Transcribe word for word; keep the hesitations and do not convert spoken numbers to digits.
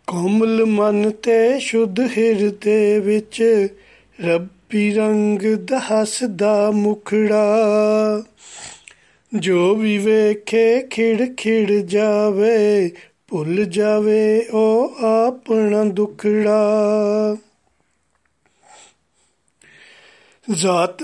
ਕੋਮਲ ਮਨ ਤੇ ਸ਼ੁੱਧ ਹਿਰਦੇ ਵਿੱਚ ਰੱਬੀ ਰੰਗ ਦਾ ਹੱਸਦਾ ਮੁਖੜਾ, ਜੋ ਵੀ ਵੇਖੇ ਖਿੜ ਖਿੜ ਜਾਵੇ, ਭੁੱਲ ਜਾਵੇ ਉਹ ਆਪਣਾ ਦੁਖੜਾ। ਜ਼ਾਤ